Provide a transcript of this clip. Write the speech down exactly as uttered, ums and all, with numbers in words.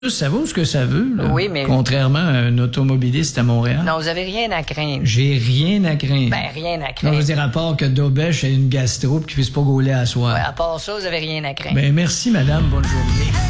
Ça vaut ce que ça veut, là. Oui, mais... Contrairement à un automobiliste à Montréal. Non, vous avez rien à craindre. J'ai rien à craindre. Ben, rien à Non, craindre. je veux dire, à part que Dobèche ait une gastro pis qu'il puisse pas gauler à soir. Ouais, à part ça, vous avez rien à craindre. Ben, merci, madame. Bonne journée.